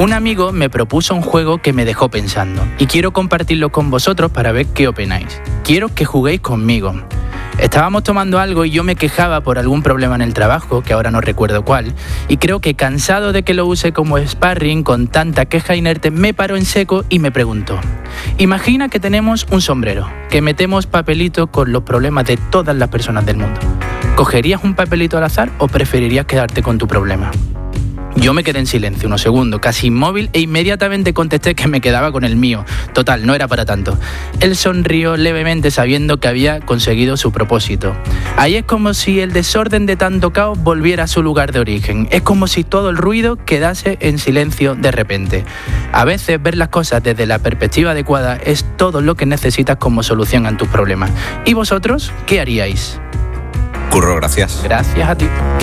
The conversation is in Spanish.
Un amigo me propuso un juego que me dejó pensando y quiero compartirlo con vosotros para ver qué opináis. Quiero que juguéis conmigo. Estábamos tomando algo y yo me quejaba por algún problema en el trabajo, que ahora no recuerdo cuál, y creo que cansado de que lo use como sparring con tanta queja inerte, me paró en seco y me preguntó: imagina que tenemos un sombrero, que metemos papelitos con los problemas de todas las personas del mundo. ¿Cogerías un papelito al azar o preferirías quedarte con tu problema? Yo me quedé en silencio unos segundos, casi inmóvil, e inmediatamente contesté que me quedaba con el mío. Total, no era para tanto. Él sonrió levemente sabiendo que había conseguido su propósito. Ahí es como si el desorden de tanto caos volviera a su lugar de origen. Es como si todo el ruido quedase en silencio de repente. A veces ver las cosas desde la perspectiva adecuada es todo lo que necesitas como solución a tus problemas. ¿Y vosotros qué haríais? Curro, gracias. Gracias a ti.